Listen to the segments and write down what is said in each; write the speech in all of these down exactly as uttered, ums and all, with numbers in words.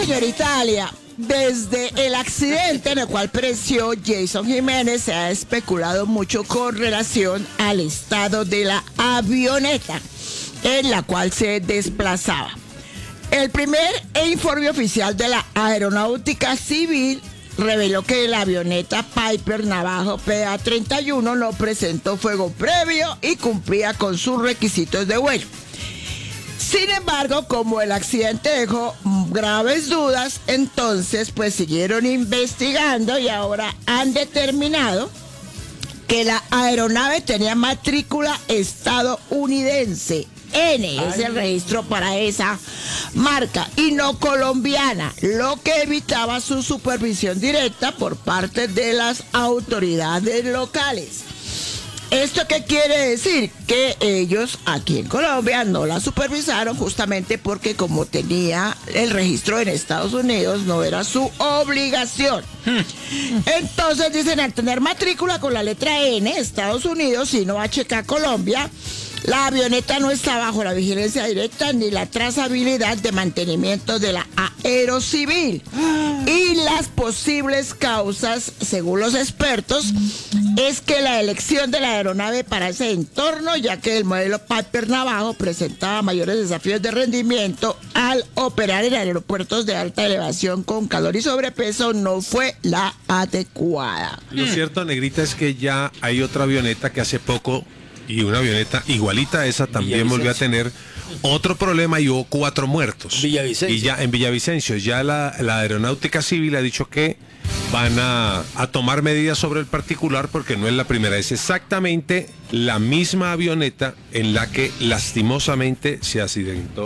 señorita Alia, desde el accidente en el cual pereció Jason Jiménez se ha especulado mucho con relación al estado de la avioneta en la cual se desplazaba. El primer informe oficial de la Aeronáutica Civil reveló que la avioneta Piper Navajo P A treinta y uno no presentó fuego previo y cumplía con sus requisitos de vuelo. Sin embargo, como el accidente dejó graves dudas, entonces pues siguieron investigando y ahora han determinado que la aeronave tenía matrícula estadounidense. N es el registro para esa marca y no colombiana, lo que evitaba su supervisión directa por parte de las autoridades locales. ¿Esto qué quiere decir? Que ellos aquí en Colombia no la supervisaron justamente porque como tenía el registro en Estados Unidos no era su obligación. Entonces dicen, al tener matrícula con la letra N, Estados Unidos, y no H K Colombia, la avioneta no está bajo la vigilancia directa ni la trazabilidad de mantenimiento de la Aerocivil. Y las posibles causas, según los expertos, es que la elección de la aeronave para ese entorno, ya que el modelo Piper Navajo presentaba mayores desafíos de rendimiento al operar en aeropuertos de alta elevación con calor y sobrepeso, no fue la adecuada. Lo cierto, Negrita, es que ya hay otra avioneta que hace poco, y una avioneta igualita a esa, también volvió a tener otro problema y hubo cuatro muertos. Villavicencio. Y ya en Villavicencio, ya la, la Aeronáutica Civil ha dicho que van a, a tomar medidas sobre el particular porque no es la primera, es exactamente la misma avioneta en la que lastimosamente se accidentó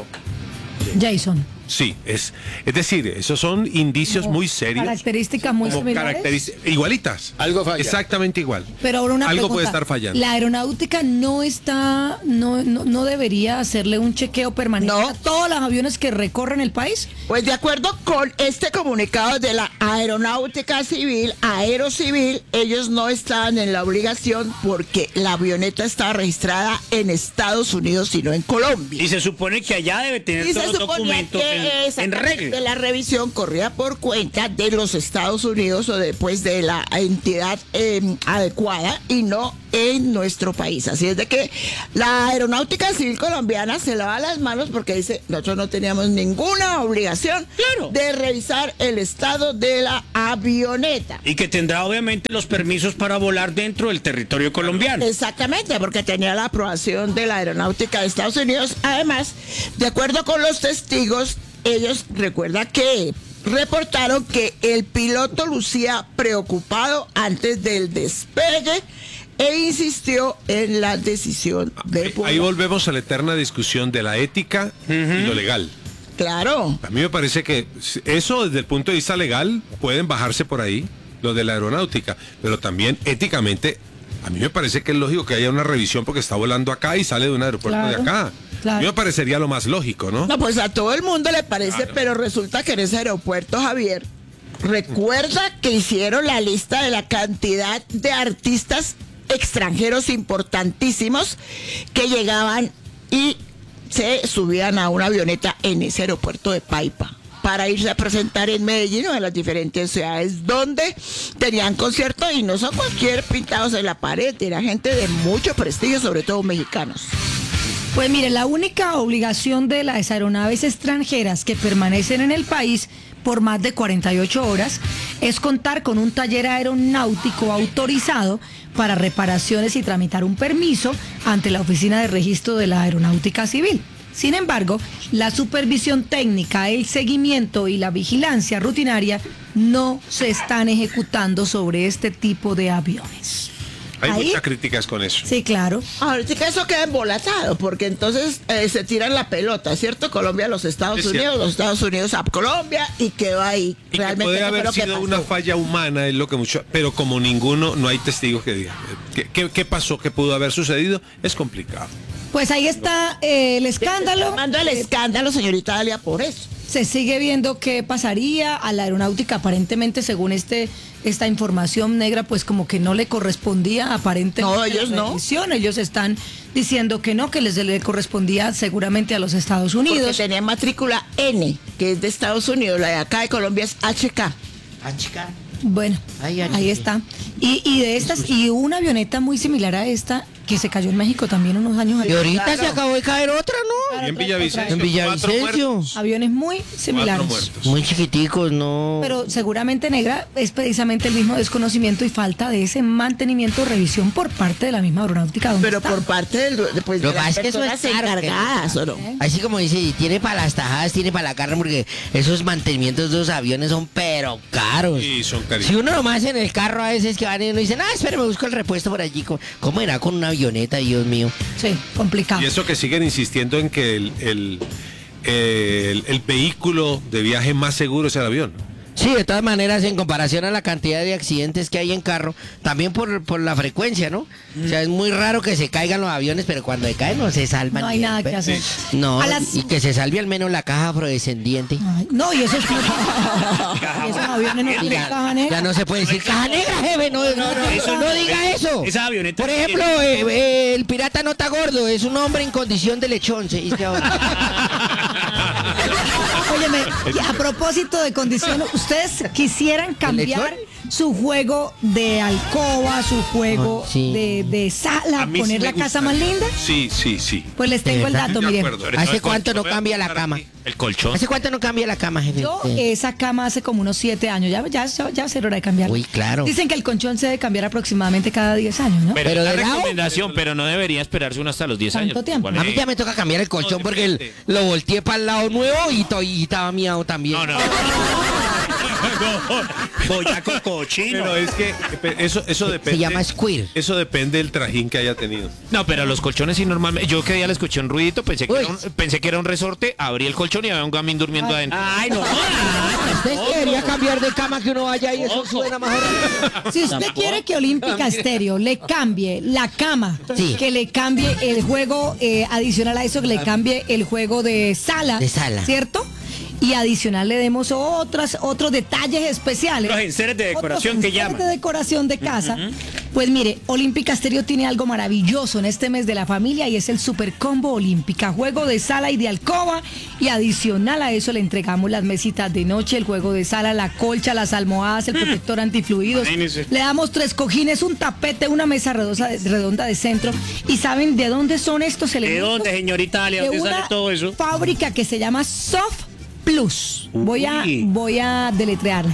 Jason. Sí, es, es decir, esos son indicios Como muy serios. Características muy como similares. características igualitas. Algo falla. Exactamente igual. Pero ahora una Algo pregunta. puede estar fallando. La aeronáutica no está, no, no, no debería hacerle un chequeo permanente No. a todos los aviones que recorren el país. Pues de acuerdo con este comunicado de la Aeronáutica Civil, Aerocivil, ellos no estaban en la obligación porque la avioneta estaba registrada en Estados Unidos y no en Colombia. Y se supone que allá debe tener Y todos se los suponía documentos que en, en exactamente regla. la revisión corría por cuenta de los Estados Unidos o después de la entidad eh, adecuada y no en nuestro país. Así es de que la Aeronáutica Civil colombiana se lava las manos porque dice, nosotros no teníamos ninguna obligación Claro. de revisar el estado de la avioneta. Y que tendrá obviamente los permisos para volar dentro del territorio colombiano. Exactamente, porque tenía la aprobación de la Aeronáutica de Estados Unidos. Además, de acuerdo con los testigos, ellos recuerdan que reportaron que el piloto lucía preocupado antes del despegue e insistió en la decisión de Ahí, volar. ahí volvemos a la eterna discusión de la ética y lo legal. Claro. A mí me parece que eso desde el punto de vista legal pueden bajarse por ahí, lo de la aeronáutica, pero también éticamente a mí me parece que es lógico que haya una revisión porque está volando acá y sale de un aeropuerto Claro, de acá. claro. A mí me parecería lo más lógico, ¿no? No, pues a todo el mundo le parece, Claro. pero resulta que en ese aeropuerto, Javier, recuerda que hicieron la lista de la cantidad de artistas extranjeros importantísimos que llegaban y se subían a una avioneta en ese aeropuerto de Paipa para irse a presentar en Medellín o en las diferentes ciudades donde tenían conciertos, y no son cualquier pintados en la pared, era gente de mucho prestigio, sobre todo mexicanos. Pues mire, la única obligación de las aeronaves extranjeras que permanecen en el país por más de cuarenta y ocho horas es contar con un taller aeronáutico autorizado para reparaciones y tramitar un permiso ante la Oficina de Registro de la Aeronáutica Civil. Sin embargo, la supervisión técnica, el seguimiento y la vigilancia rutinaria no se están ejecutando sobre este tipo de aviones. Hay Ahí- muchas críticas con eso. Sí, claro. Ahorita que eso queda embolatado, porque entonces eh, se tiran la pelota, ¿cierto? Colombia a los Estados Es Unidos, cierto. los Estados Unidos a Colombia, y quedó ahí. Y que Realmente puede no fue haber lo que sido pasó. una falla humana, es lo que mucho, pero como ninguno, no hay testigos que digan. ¿Qué, qué, qué pasó? ¿Qué pudo haber sucedido? Es complicado. Pues ahí está eh, el escándalo. Mando el escándalo, señorita Dalia, por eso. Se sigue viendo qué pasaría a la aeronáutica, aparentemente, según este esta información negra, pues como que no le correspondía aparentemente. No, ellos la no. rendición. Ellos están diciendo que no, que les le correspondía seguramente a los Estados Porque Unidos. tenía matrícula N, que es de Estados Unidos, la de acá de Colombia es H K. Ah, chica. Bueno, Ay, ay, ahí ay. está. Y, y de estas, y una avioneta muy similar a esta, que se cayó en México también unos años Y atrás. ahorita Claro. se acabó de caer otra, ¿no? Y en Villavicencio. En Villavicencio. cuatro muertos. Aviones muy Cuatro similares. muertos. Muy chiquiticos, no. Pero seguramente, negra, es precisamente el mismo desconocimiento y falta de ese mantenimiento o revisión por parte de la misma aeronáutica. donde Pero está. por parte del, de, pues, Lo de que las pasa es que eso es personas caro, encargadas, ¿o no? Así como dice, tiene para las tajadas, tiene para la carne, porque esos mantenimientos de los aviones son pero caros. Sí, son Si carísimos. uno nomás en el carro a veces que van y uno dice, ah, espere, me busco el repuesto por allí. ¿Cómo, cómo era con una avioneta, Dios mío? Sí, complicado. Y eso que siguen insistiendo en que el, el, el, el vehículo de viaje más seguro es el avión. Sí, de todas maneras, en comparación a la cantidad de accidentes que hay en carro, también por, por la frecuencia, ¿no? O sea, es muy raro que se caigan los aviones, pero cuando se caen no se salvan. No hay ni nada el que pe- hacer. No, A las- y que se salve al menos la caja afrodescendiente. Ay, no, y esos, y esos aviones no Y tienen ya, caja negra. ya no se puede decir caja negra, jefe, no, no, no, eso no no, diga eso. esa avioneta Por no ejemplo, eh, eh, el pirata no está gordo, es un hombre en condición de lechón, se dice ahora. Óyeme, y a propósito de condición, ¿ustedes quisieran cambiar su juego de alcoba, su juego Ah, sí. de, de A sala, mí sí poner me la casa gusta. más linda? Sí, sí, sí. Pues les tengo el verdad? dato, De miren. acuerdo. ¿Hace cuánto no cambia la cama? El colchón. ¿Hace cuánto no cambia la cama, jefe? Yo, Sí. esa cama hace como unos siete años, ya, ya, ya, ya va a ser hora de cambiarla. Uy, claro. Dicen que el colchón se debe cambiar aproximadamente cada diez años, ¿no? Pero, Pero es de la lado. recomendación, pero no debería esperarse uno hasta los diez ¿Cuánto años. tiempo? ¿Cuál A mí es? ya me toca cambiar el colchón No, porque el- depende. lo volteé para el lado nuevo y, to- y estaba miado también. No, no. Boyaco cochino. Pero es que eh, eso, eso depende. Se llama squir. Eso depende del trajín que haya tenido. No, pero los colchones sí normalmente. Yo que día le escuché un ruidito, pensé que, Uy. era un, pensé que era un resorte, abrí el colchón y había un gamín durmiendo adentro. Ay, no. Usted debería cambiar de cama que uno vaya y eso suena mejor. Si usted quiere que Olímpica Estéreo le cambie la cama, Sí. que le cambie el juego, eh, adicional a eso, que le cambie el juego de sala, De sala. ¿cierto? Y adicional le demos otras, otros detalles especiales. Los enseres de decoración Otros que enseres llaman. de decoración de casa. Pues mire, Olímpica Estéreo tiene algo maravilloso en este mes de la familia y es el Super Combo Olímpica. Juego de sala y de alcoba. Y adicional a eso le entregamos las mesitas de noche, el juego de sala, la colcha, las almohadas, el protector antifluidos. Imagínese. Le damos tres cojines, un tapete, una mesa redonda de, redonda de centro. ¿Y saben de dónde son estos ¿De elementos? dónde, señorita Ale? De ¿Dónde una sale todo eso? fábrica que se llama Soft Plus. Voy a, Uy. voy a deletrearla.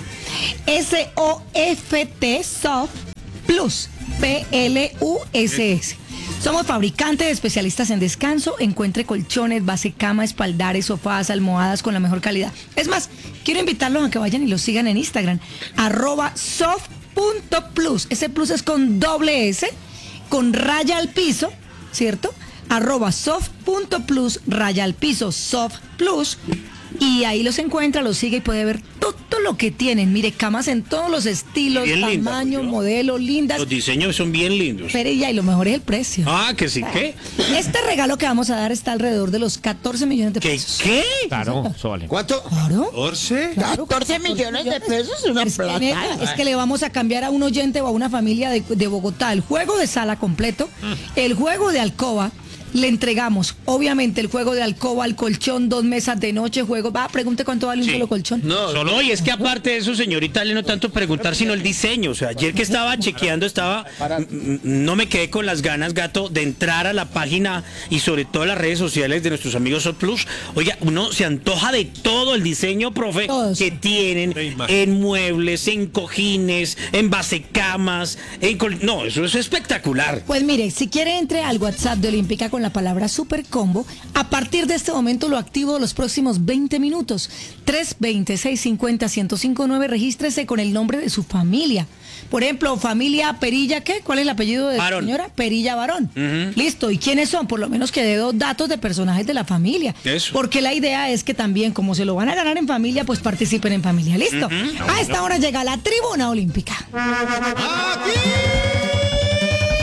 S O F T Soft Plus. P L U S S. Somos fabricantes especialistas en descanso. Encuentre colchones, base cama, espaldares, sofás, almohadas con la mejor calidad. Es más, quiero invitarlos a que vayan y los sigan en Instagram. Arroba soft.plus. Ese plus es con doble S, con raya al piso, ¿cierto? Arroba soft.plus, raya al piso, soft plus. Y ahí los encuentra, los sigue y puede ver todo lo que tienen. Mire, camas en todos los estilos, Bien lindas, tamaños, ¿no? modelos, lindas. Los diseños son bien lindos. Pero ya, y lo mejor es el precio. Ah, que sí, ¿qué? Este regalo que vamos a dar está alrededor de los catorce millones de ¿Qué? pesos. ¿Qué? Claro, eso vale. ¿Cuánto? Claro. ¿Orce? Claro, catorce millones de pesos es una Es que, plata. neta, es que le vamos a cambiar a un oyente o a una familia de, de Bogotá el juego de sala completo, el juego de alcoba. Le entregamos, obviamente, el juego de alcoba, al colchón, dos mesas de noche, juego. Va, pregunte cuánto vale un Sí. solo colchón. No, solo, y es que aparte de eso, señorita, le no tanto preguntar, sino el diseño. O sea, ayer que estaba chequeando, estaba. mm, No me quedé con las ganas, gato, de entrar a la página y sobre todo a las redes sociales de nuestros amigos Soft Plus. Oiga, uno se antoja de todo el diseño, profe, Todos. que tienen Me imagino. en muebles, en cojines, en basecamas, en. col- No, eso es espectacular. Pues mire, si quiere entre al WhatsApp de Olímpica con la palabra Super Combo, a partir de este momento lo activo los próximos veinte minutos. tres veinte, seiscientos cincuenta, ciento cinco nueve, regístrese con el nombre de su familia. Por ejemplo, familia Perilla, ¿qué? ¿Cuál es el apellido de la Varón. señora? Perilla Varón. Listo, ¿y quiénes son? Por lo menos que dé dos datos de personajes de la familia. Eso. Porque la idea es que también, como se lo van a ganar en familia, pues participen en familia. ¿Listo? A esta hora llega la Tribuna Olímpica.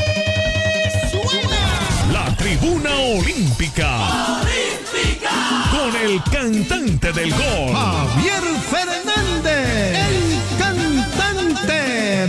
La Tribuna Olímpica. con el cantante del gol, Javier Fernández.